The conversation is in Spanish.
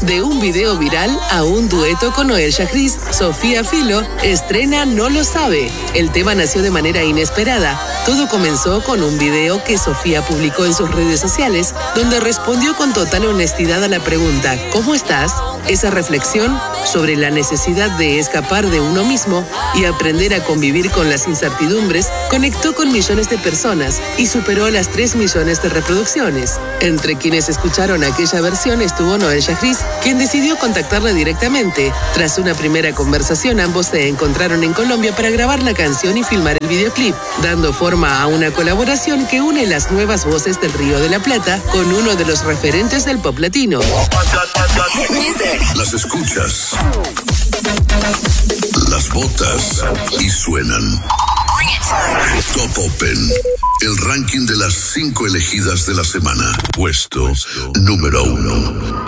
De un video viral a un dueto con Noel Chagris, Sofía Filo estrena No lo sabe. El tema nació de manera inesperada. Todo comenzó con un video que Sofía publicó en sus redes sociales, donde respondió con total honestidad a la pregunta ¿cómo estás? Esa reflexión sobre la necesidad de escapar de uno mismo y aprender a convivir con las incertidumbres conectó con millones de personas y superó las 3 millones de reproducciones. Entre quienes escucharon aquella versión estuvo Noel Chagris, quien decidió contactarla directamente. Tras una primera conversación, ambos se encontraron en Colombia para grabar la canción y filmar el videoclip, dando forma a una colaboración que une las nuevas voces del Río de la Plata con uno de los referentes del pop latino. Las escuchas, las botas y suenan. Top Open, el ranking de las 5 elegidas de la semana. Puesto número 1.